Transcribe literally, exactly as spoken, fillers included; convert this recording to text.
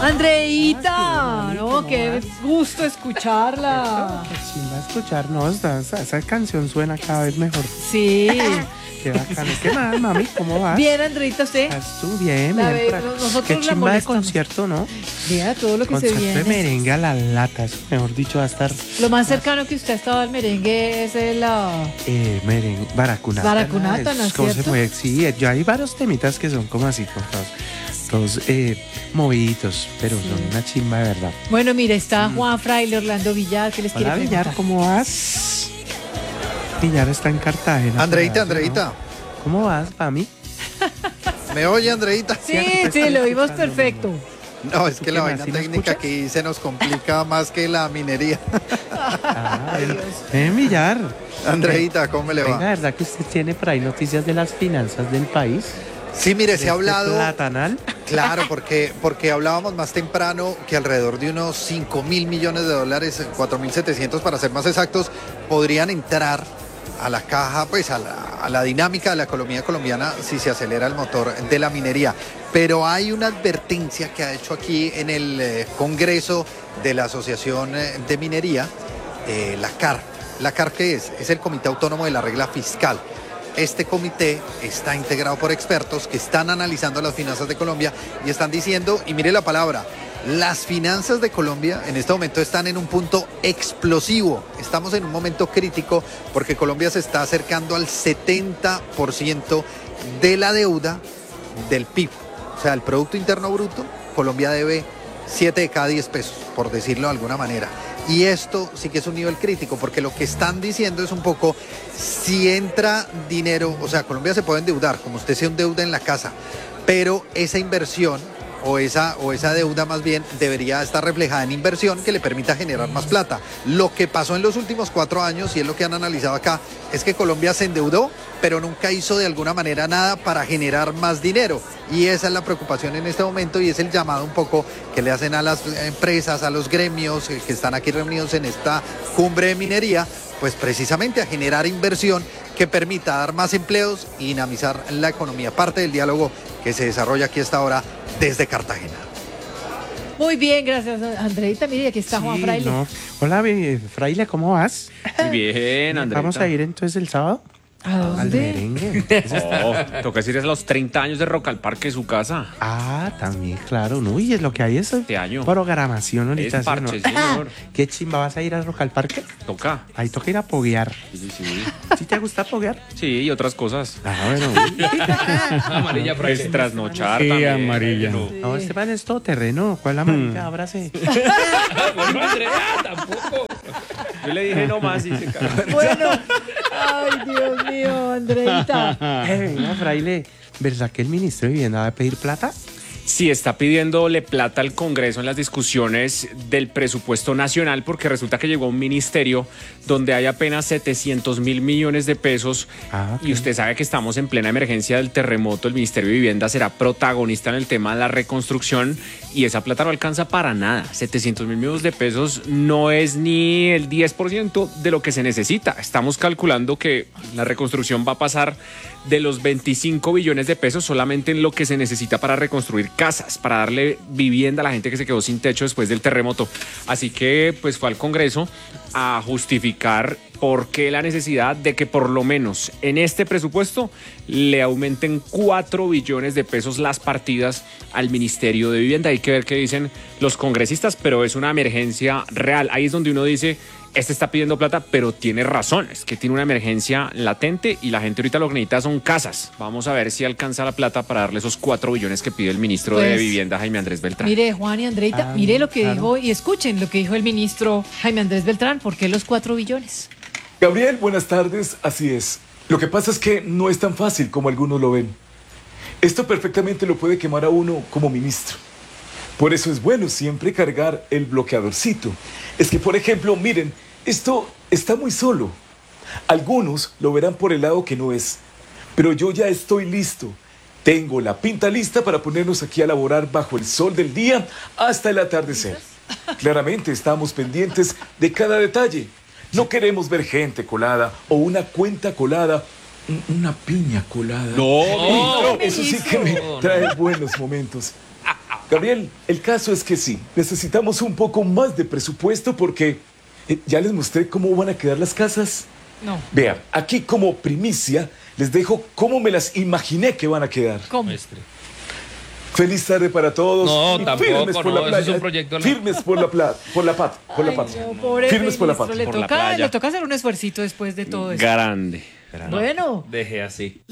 Andreita, no, qué gusto escucharla. Qué chimba escuchar, no, esa, esa canción suena cada vez mejor. Sí. Qué bacano. ¿Qué más, mami? ¿Cómo vas? Bien, Andreita, ¿usted? ¿Estás tú? Bien, La bien. ve- nosotros Qué la chimba de molestamos. concierto, ¿no? Vea todo lo que se Concierto de viene. merengue a la lata, eso, mejor dicho, va a estar Lo más cercano que usted ha estado al merengue es el... ah, eh, merengue, baracunata. Baracunata, ¿no es ¿Cómo se cierto? puede? Sí, yo hay varios temitas que son como así, con todos, todos eh, moviditos, pero Sí. son una chimba de verdad. Bueno, mira, está Juan Fraile, Orlando Villar, ¿qué les Hola, quiere Villar, preguntar? ¿cómo vas? Villar está en Cartagena. Andreita, por allá, Andreita. ¿no? ¿Cómo vas, mami? ¿Me oye, Andreita? Sí, aquí te sí, estoy lo vimos escuchando, perfecto. No, es que ¿Qué la más? vaina ¿Sí me técnica escuchas? aquí se nos complica más que la minería. Ah, bueno. Ven, Villar. Andreita, ¿cómo me le Venga, va? ¿verdad que usted tiene por ahí noticias de las finanzas del país? Sí, mire, ¿De se ha hablado, este platanal? claro, porque, porque hablábamos más temprano que alrededor de unos cinco mil millones de dólares, cuatro mil setecientos para ser más exactos, podrían entrar a la caja, pues a la, a la dinámica de la economía colombiana si se acelera el motor de la minería. Pero hay una advertencia que ha hecho aquí en el eh, Congreso de la Asociación eh, de Minería, eh, la C A R. ¿La C A R qué es? Es el Comité Autónomo de la Regla Fiscal. Este comité está integrado por expertos que están analizando las finanzas de Colombia y están diciendo, y mire la palabra, las finanzas de Colombia en este momento están en un punto explosivo. Estamos en un momento crítico porque Colombia se está acercando al setenta por ciento de la deuda del P I B. O sea, el Producto Interno Bruto, Colombia debe siete de cada diez pesos, por decirlo de alguna manera. Y esto sí que es un nivel crítico, porque lo que están diciendo es un poco, si entra dinero, o sea, Colombia se puede endeudar, como usted se endeuda en la casa, pero esa inversión o esa, o esa deuda más bien debería estar reflejada en inversión que le permita generar más plata. Lo que pasó en los últimos cuatro años, y es lo que han analizado acá, es que Colombia se endeudó, pero nunca hizo de alguna manera nada para generar más dinero. Y esa es la preocupación en este momento y es el llamado un poco que le hacen a las empresas, a los gremios eh, que están aquí reunidos en esta cumbre de minería, pues precisamente a generar inversión que permita dar más empleos y dinamizar la economía. Parte del diálogo que se desarrolla aquí hasta ahora desde Cartagena. Muy bien, gracias, Andreita. Mire, aquí está Juan Sí, Fraile. no. Hola, eh, Fraile, ¿cómo vas? Muy bien, Andrés. Vamos a ir entonces el sábado ¿A al dónde? merengue. Oh, toca decir es los treinta años de Rock al Parque, su casa. Ah, también, claro, no, y es lo que hay es Este año. programación ahorita. Es ¿sí, parche, no? señor. ¿Qué chimba vas a ir a Rock al Parque? Toca. Ahí toca ir a poguear. Sí, sí, sí. ¿Sí te gusta poguear? Sí, y otras cosas. Ah, bueno. Amarilla, pues trasnochar Sí, también. amarilla. No. No, este man es todo terreno. ¿Cuál amarilla? Ábrase. Bueno, Andrea, tampoco. Yo le dije no más y se cagó. Bueno, ay, Dios mío, Andreita. Eh, venga, Fraile, ¿verdad que el ministro de Vivienda va a pedir plata? Sí, está pidiéndole plata al Congreso en las discusiones del presupuesto nacional porque resulta que llegó a un ministerio donde hay apenas setecientos mil millones de pesos Ah, ok. y usted sabe que estamos en plena emergencia del terremoto. El Ministerio de Vivienda será protagonista en el tema de la reconstrucción y esa plata no alcanza para nada. setecientos mil millones de pesos no es ni el diez por ciento de lo que se necesita. Estamos calculando que la reconstrucción va a pasar de los veinticinco billones de pesos solamente en lo que se necesita para reconstruir casas, para darle vivienda a la gente que se quedó sin techo después del terremoto. Así que pues fue al Congreso a justificar por qué la necesidad de que por lo menos en este presupuesto le aumenten cuatro billones de pesos las partidas al Ministerio de Vivienda. Hay que ver qué dicen los congresistas, pero es una emergencia real. Ahí es donde uno dice, este está pidiendo plata, pero tiene razón, es que tiene una emergencia latente y la gente ahorita lo que necesita son casas. Vamos a ver si alcanza la plata para darle esos cuatro billones que pide el ministro de Pues, Vivienda, Jaime Andrés Beltrán. Mire, Juan y Andreita, Ah, mire lo que claro. dijo y escuchen lo que dijo el ministro Jaime Andrés Beltrán. ¿Por qué los cuatro billones? Gabriel, buenas tardes. Así es. Lo que pasa es que no es tan fácil como algunos lo ven. Esto perfectamente lo puede quemar a uno como ministro. Por eso es bueno siempre cargar el bloqueadorcito. Es que, por ejemplo, miren, esto está muy solo. Algunos lo verán por el lado que no es. Pero yo ya estoy listo. Tengo la pinta lista para ponernos aquí a laborar bajo el sol del día hasta el atardecer. Claramente estamos pendientes de cada detalle. No queremos ver gente colada o una cuenta colada, un- una piña colada. No, Uy, eso sí que me trae buenos momentos. Gabriel, el caso es que sí, necesitamos un poco más de presupuesto porque eh, ya les mostré cómo van a quedar las casas. No. Vean, aquí como primicia les dejo cómo me las imaginé que van a quedar. ¿Cómo? Muestre. Feliz tarde para todos. No, y tampoco, firmes por no, la eso playa. es un proyecto, no. Firmes por la plata, por la pat, por la Ay, patria. no, pobre Firmes por la ministro, patria. le Por la toca, playa. le toca hacer un esfuercito después de todo eso. Grande. Bueno. Deje así.